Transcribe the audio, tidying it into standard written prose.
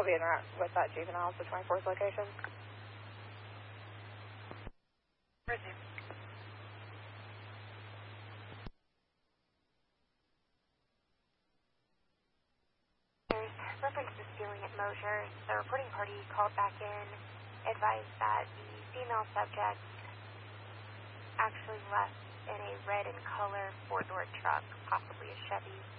be in route with that juvenile to 24th location. Receive. There's reference to stealing at Mosier. The reporting party called back in, advised that the female subject actually left in a red in color four-door truck, possibly a Chevy.